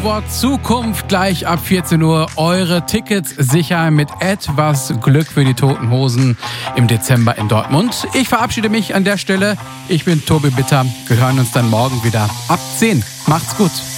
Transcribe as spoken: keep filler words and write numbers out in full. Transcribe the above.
Stichwort Zukunft gleich ab vierzehn Uhr. Eure Tickets sicher mit etwas Glück für die Toten Hosen im Dezember in Dortmund. Ich verabschiede mich an der Stelle. Ich bin Tobi Bitter. Wir hören uns dann morgen wieder ab zehn. Macht's gut.